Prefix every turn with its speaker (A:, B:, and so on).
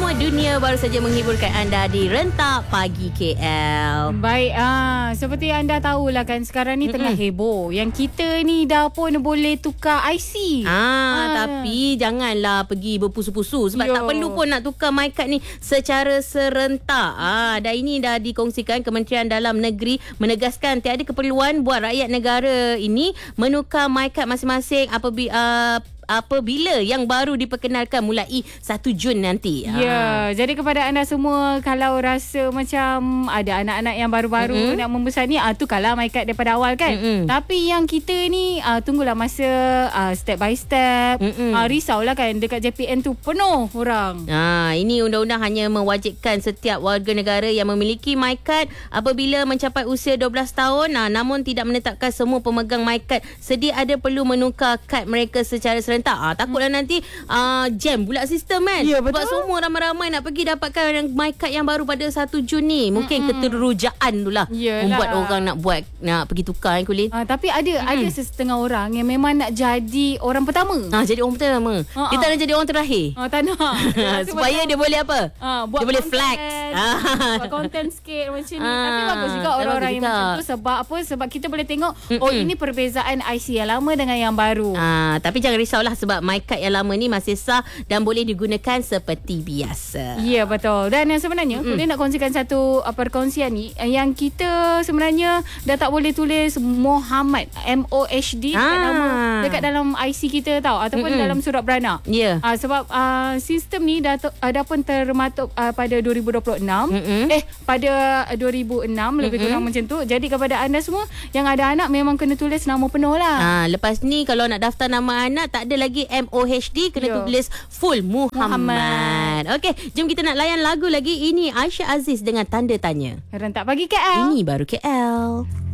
A: semua, dunia baru saja menghiburkan anda di Rentak Pagi KL.
B: Baik, seperti anda tahulah kan, sekarang ni tengah heboh yang kita ni dah pun boleh tukar IC.
A: Tapi janganlah pergi berpusu-pusu sebab tak perlu pun nak tukar my card ni secara serentak. Dan ini dah dikongsikan Kementerian Dalam Negeri menegaskan tiada keperluan buat rakyat negara ini menukar my card masing-masing apabila yang baru diperkenalkan mulai 1 Jun nanti.
B: Ya, jadi kepada anda semua, kalau rasa macam ada anak-anak yang baru-baru nak membesar ni, tukarlah my card daripada awal kan. Tapi yang kita ni tunggulah masa step by step. Risaulah kan, dekat JPN tu penuh orang.
A: Ini undang-undang hanya mewajibkan setiap warga negara yang memiliki my card apabila mencapai usia 12 tahun. Namun tidak menetapkan semua pemegang my card sedia ada perlu menukar kad mereka secara serentak. Takutlah nanti jam pula sistem kan.
B: Ya, betul.
A: Sebab semua ramai-ramai nak pergi dapatkan yang my card yang baru pada 1 Jun ni. Mungkin keterujaan tu lah membuat orang nak pergi tukar kan Kulin.
B: Tapi ada setengah orang yang memang nak jadi orang pertama.
A: Jadi orang pertama. Dia tak nak jadi orang terakhir.
B: Tak nak.
A: Supaya dia boleh apa?
B: Buat
A: dia boleh flex.
B: Buat content sikit macam ni. Tapi bagus juga orang-orang yang macam tu. Sebab apa? Sebab kita boleh tengok ini perbezaan IC yang lama dengan yang baru.
A: Tapi jangan risaulah sebab my card yang lama ni masih sah dan boleh digunakan seperti biasa.
B: Ya, betul. Dan yang sebenarnya boleh nak kongsikan satu perkongsian ni yang kita sebenarnya dah tak boleh tulis Muhammad MOHD dekat dalam IC kita tau, ataupun dalam surat beranak. Sebab sistem ni dah pun termaktub pada 2026. Pada 2006 lebih kurang macam tu. Jadi kepada anda semua yang ada anak, memang kena tulis nama penuh lah.
A: Lepas ni kalau nak daftar nama anak, tak ada lagi MOHD, kena tulis full Muhammad. Okey, jom kita nak layan lagu lagi. Ini Aisyah Aziz dengan Tanda Tanya.
B: Rentak Pagi KL.
A: Ini baru KL.